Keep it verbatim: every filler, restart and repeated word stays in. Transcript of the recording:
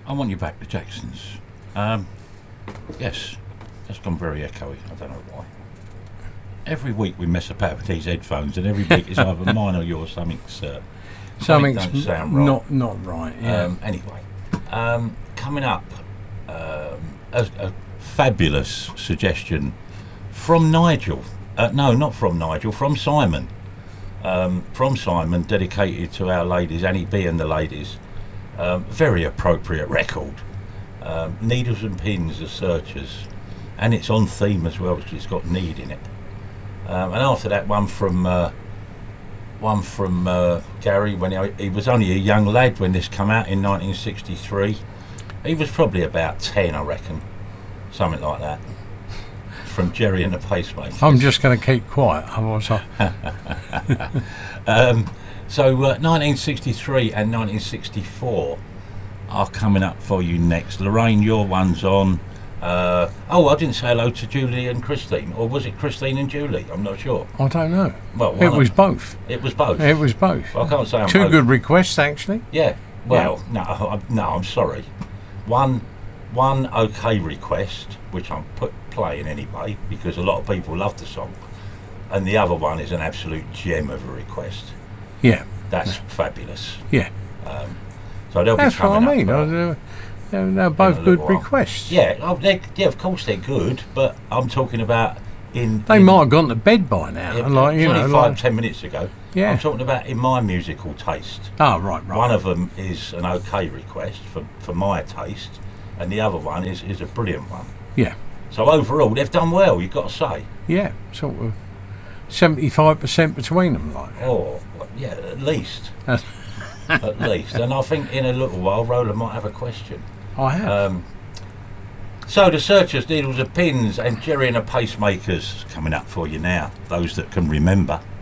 I Want You Back, the Jacksons. Um, yes, that's gone very echoey. I don't know why. Every week we mess about with these headphones, and every week it's either mine or yours. Something's uh, Something's don't sound right. not not right. Yeah. Um, anyway, um, coming up, um, a, a fabulous suggestion from Nigel. Uh, no, not from Nigel. From Simon. Um, from Simon, dedicated to our ladies, Annie B and the ladies. Um, very appropriate record. Um, Needles and Pins, The Searchers, and it's on theme as well because it's got need in it. Um, and after that, one from uh, one from uh, Gary when he, he was only a young lad when this came out in nineteen sixty-three. He was probably about ten, I reckon, something like that. From Jerry and the Pacemakers. I'm just going to keep quiet. Otherwise, I... um, so uh, nineteen sixty-three and nineteen sixty-four are coming up for you next. Lorraine, your one's on. Uh, oh, I didn't say hello to Julie and Christine, or was it Christine and Julie? I'm not sure. I don't know. Well, it was both. It was both. It was both. Well, I can't say I'm two both. good requests actually. Yeah. Well, yeah. no, I, no, I'm sorry. One, one okay request, which I'm put playing anyway because a lot of people love the song, and the other one is an absolute gem of a request. Yeah. That's yeah. fabulous. Yeah. Um, so they'll That's be coming what I mean. up. They're, they're, they're both good while. requests. Yeah, oh, yeah, of course they're good, but I'm talking about in. They in, might have gone to bed by now, yeah, like you twenty-five, know, like, ten minutes ago. Yeah. I'm talking about in my musical taste. Oh, right, right. One of them is an okay request for, for my taste, and the other one is, is a brilliant one. Yeah. So overall, they've done well. You've got to say. Yeah, sort of seventy-five percent between them, like. Oh, yeah, at least. At least, and I think in a little while, Roland might have a question. I have. Um, so the Searchers, Needles and Pins, and Jerry and the Pacemakers coming up for you now. Those that can remember.